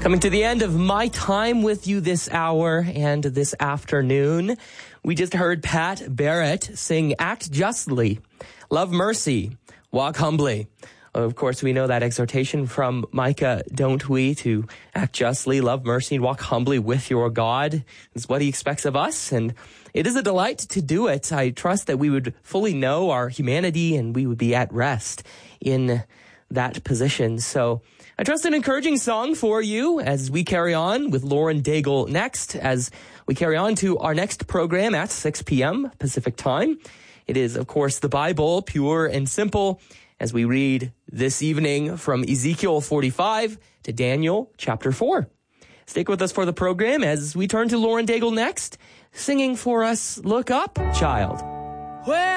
Coming to the end of my time with you this hour and this afternoon, we just heard Pat Barrett sing Act Justly, Love Mercy, Walk Humbly. Of course, we know that exhortation from Micah, don't we, to act justly, love mercy, and walk humbly with your God is what he expects of us. And it is a delight to do it. I trust that we would fully know our humanity and we would be at rest in that position. So I trust an encouraging song for you as we carry on with Lauren Daigle next, as we carry on to our next program at 6 p.m. Pacific time. It is, of course, the Bible, pure and simple, as we read this evening from Ezekiel 45 to Daniel chapter 4. Stick with us for the program as we turn to Lauren Daigle next, singing for us, Look Up, Child.